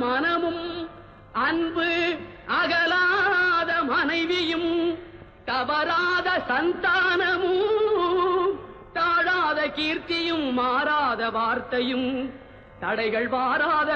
மனமும் அன்பு அகலாத மனைவியும் தவறாத சந்தானமும் தாழாத கீர்த்தியும் மாறாத வார்த்தையும் தடைகள் வாராத